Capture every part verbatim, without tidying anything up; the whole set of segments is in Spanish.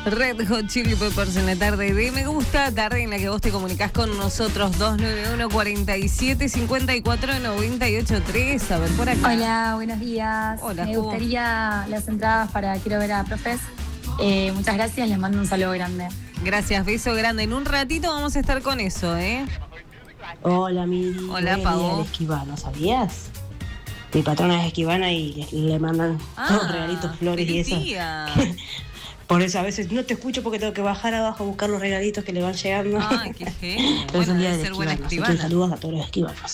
Red Hot Chili Peppers en la tarde de Me Gusta, tarde en la que vos te comunicás con nosotros. Dos nueve uno, cuatro siete, cinco cuatro, nueve ocho tres. A ver, por acá. Hola, buenos días. Hola, Me ¿cómo? gustaría las entradas para Quiero ver a Profes. Eh, muchas gracias, les mando un saludo grande. Gracias, beso grande. En un ratito vamos a estar con eso, ¿eh? Hola, Miri. Hola, Buen Pavo. día de Esquivano, ¿sabías? Mi patrona es esquivana y le, le mandan todos regalitos, flores y feliz eso. día. Por eso a veces no te escucho porque tengo que bajar abajo a buscar los regalitos que le van llegando. Ay, qué genio. Pero es Bueno, el día debe del ser buena esquivano, así que escribana. saludos a todos los esquivanos.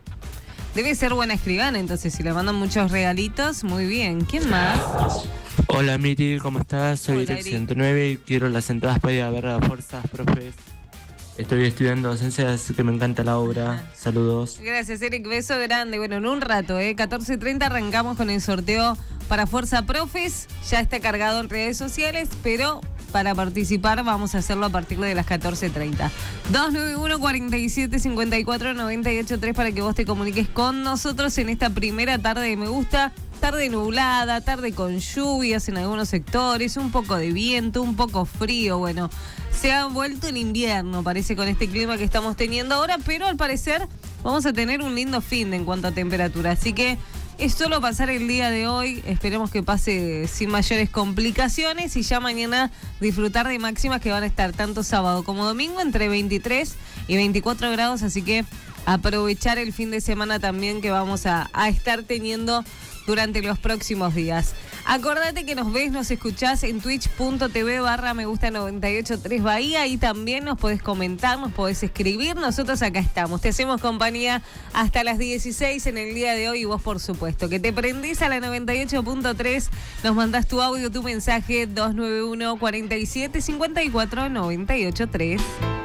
Debe ser buena escribana, entonces, si le mandan muchos regalitos, muy bien. ¿Quién más? Hola Miri, ¿cómo estás? Soy Hola, Eric Eric. ciento nueve y quiero las entradas para ir a ver a Fuerzas Profes. Estoy estudiando docencia, así que me encanta la obra. Saludos. Gracias, Eric. Beso grande. Bueno, en un rato, ¿eh? catorce treinta arrancamos con el sorteo para Fuerza Profes. Ya está cargado en redes sociales, pero para participar vamos a hacerlo a partir de las catorce treinta. dos nueve uno, cuatro siete, cinco cuatro, nueve ocho tres para que vos te comuniques con nosotros en esta primera tarde de Me Gusta. Tarde nublada, tarde con lluvias en algunos sectores, un poco de viento, un poco frío. Bueno, se ha vuelto el invierno, parece, con este clima que estamos teniendo ahora, pero al parecer vamos a tener un lindo fin de en cuanto a temperatura. Así que es solo pasar el día de hoy, esperemos que pase sin mayores complicaciones y ya mañana disfrutar de máximas que van a estar tanto sábado como domingo entre veintitrés y veinticuatro grados, así que aprovechar el fin de semana también que vamos a, a estar teniendo durante los próximos días. Acordate que nos ves, nos escuchás en twitch.tv barra me gusta noventa y ocho tres Bahía y también nos podés comentar, nos podés escribir, nosotros acá estamos. Te hacemos compañía hasta las dieciséis en el día de hoy y vos por supuesto que te prendés a la noventa y ocho punto tres, nos mandás tu audio, tu mensaje dos nueve uno, cuatro siete, cinco cuatro, nueve ocho tres.